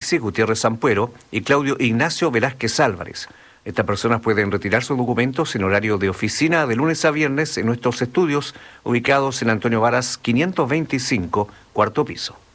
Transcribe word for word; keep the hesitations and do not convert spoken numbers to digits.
Alexis Gutiérrez Sampuero y Claudio Ignacio Velázquez Álvarez. Estas personas pueden retirar sus documentos en horario de oficina de lunes a viernes en nuestros estudios ubicados en Antonio Varas quinientos veinticinco, cuarto piso.